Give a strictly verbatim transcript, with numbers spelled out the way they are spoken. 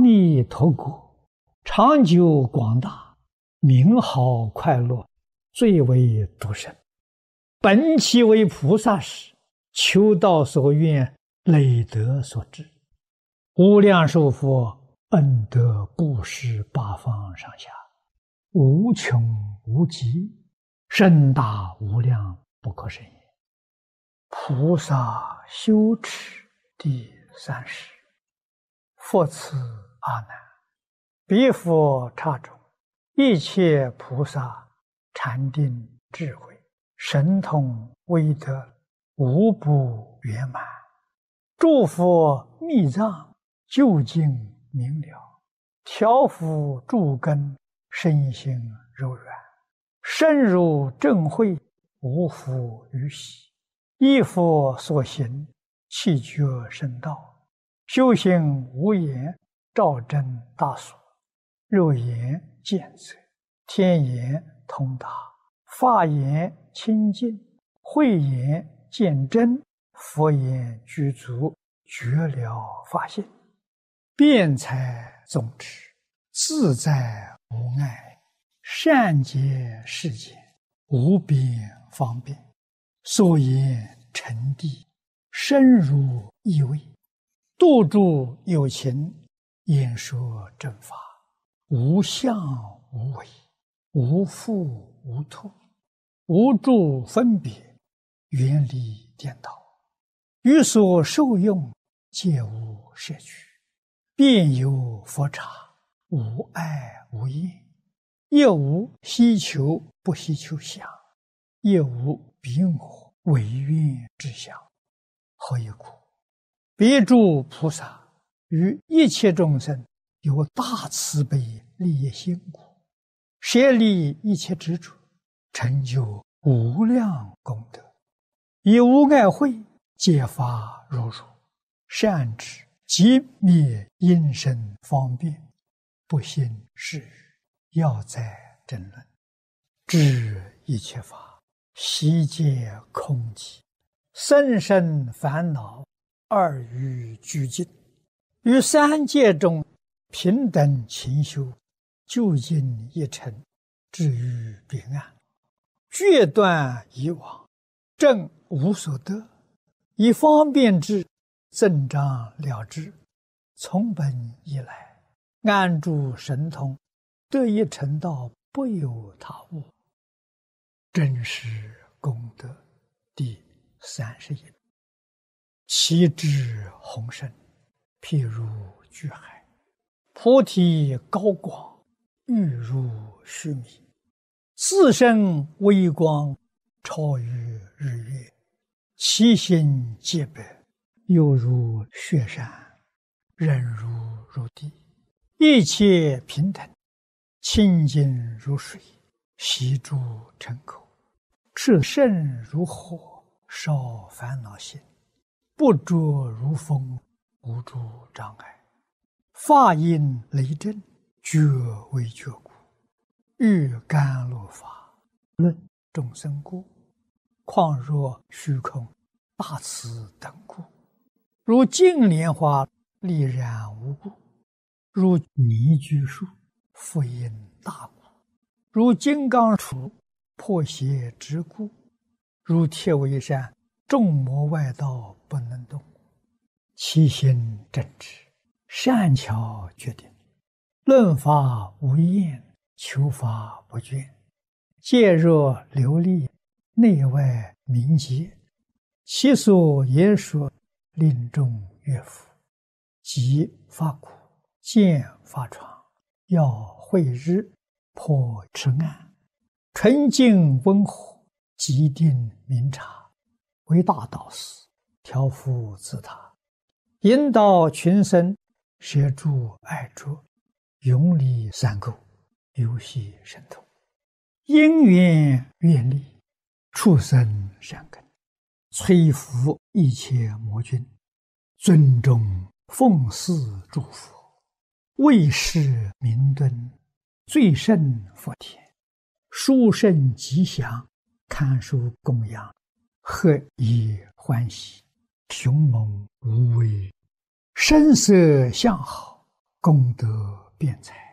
弥陀国，长久广大，名好快乐，最为独生。本其为菩萨时，求道所愿，累德所致。无量寿佛恩德布施八方上下，无穷无极，甚大无量，不可胜也。菩萨修持第三十。复次阿难，彼佛刹中，一切菩萨禅定智慧神通威德无不圆满，诸佛密藏究竟明了，调伏诸根身心柔软，深入正慧，无复于喜，依佛所行，气觉圣道，修行无言，照真大所，肉眼见则，天眼通达，法眼清净，慧眼见真，佛眼具足，觉了法性，辩才总持，自在无碍，善解世间，无边方便，所言诚谛，深入意味，度诸有情，演说正法，无相无为，无复无脱，无诸分别，远离颠倒，于所受用，皆无摄取，遍有佛刹，无碍无厌，亦无希求不希求相，亦无彼我唯愿之相。何以故？彼诸菩萨于一切众生有大慈悲利益心故，舍离一切执着，成就无量功德，以无碍慧揭发如如，善知即灭因身方便，不信是语，要在争论，知一切法悉皆空寂，生生烦恼二欲俱尽，于三界中平等勤修，究竟一尘，至于彼岸，决断以往，正无所得，以方便之，增长了之，从本以来，安住神通，得一成道，不有他物。真实功德第三十一。其智宏深，譬如巨海，菩提高广，欲如须弥，自身微光，超于日月，其心洁白，犹如雪山，忍如如地，一切平等，清净如水，悉诸尘垢，炽盛如火，烧烦恼心，不着如风，无诸障碍，法音雷震，觉为觉故，欲甘露法，论众生故，况若虚空大慈等故，如净莲花丽然无故，如泥居树复因大故，如金刚杵破邪之故，如铁围山众魔外道不能动，其心正直，善巧决定，论法无厌，求法不倦，戒若流利，内外明洁，其所言说，令众悦服，即发苦，见发疮，要慧日，破痴暗，纯净温和，极定明察，为大导师，调伏自他，引导群生，摄诸爱着，永离三垢，游戏神通，因缘愿力，畜生善根，摧伏一切魔君，尊重奉祀诸佛，为世明敦，最胜佛田，殊胜吉祥，堪受供养，何以欢喜，雄猛无畏，声色相好， 功德辩才。